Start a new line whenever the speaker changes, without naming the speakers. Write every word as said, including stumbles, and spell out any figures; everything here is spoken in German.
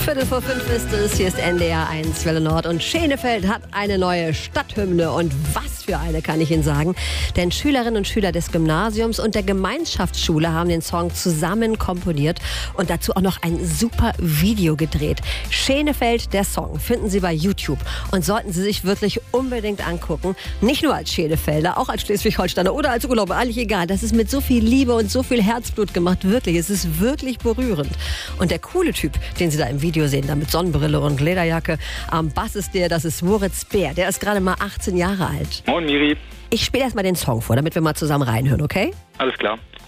Viertel vor fünf ist es. Hier ist N D R eins Welle Nord und Schenefeld hat eine neue Stadthymne. Und was für eine, kann ich Ihnen sagen. Denn Schülerinnen und Schüler des Gymnasiums und der Gemeinschaftsschule haben den Song zusammen komponiert und dazu auch noch ein super Video gedreht. Schenefeld, der Song, finden Sie bei YouTube und sollten Sie sich wirklich unbedingt angucken. Nicht nur als Schenefelder, auch als Schleswig-Holsteiner oder als Urlauber, eigentlich egal. Das ist mit so viel Liebe und so viel Herzblut gemacht. Wirklich, es ist wirklich berührend. Und der coole Typ, den Sie da im Video sehen, da mit Sonnenbrille und Lederjacke, am Bass ist der, das ist Moritz Bär. Der ist gerade mal achtzehn Jahre alt.
Moin Miri.
Ich spiele erst mal den Song vor, damit wir mal zusammen reinhören, okay?
Alles klar.